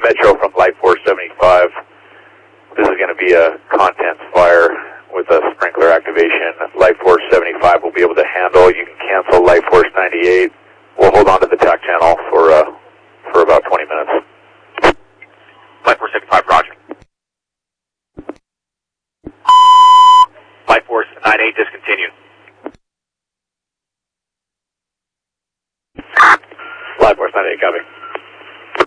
Metro from Light Force 75. This is going to be a contents fire with a sprinkler activation. Light Force 75 will be able to handle. You can cancel Light Force 98. We'll hold on to the TAC channel for about 20 minutes. Light Force 75, roger. Light Force 98 discontinued.